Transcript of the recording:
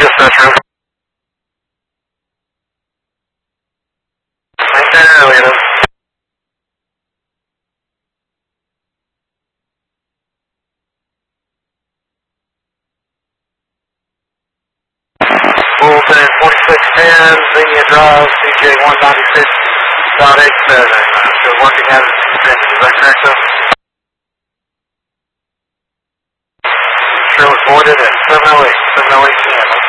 dispatch room. Right there, Elliot. Fulton 4610, Xenia Drive, CJ 196.87. Still working as extension, is that correct, sir? Trail is voided at 7:08 p.m.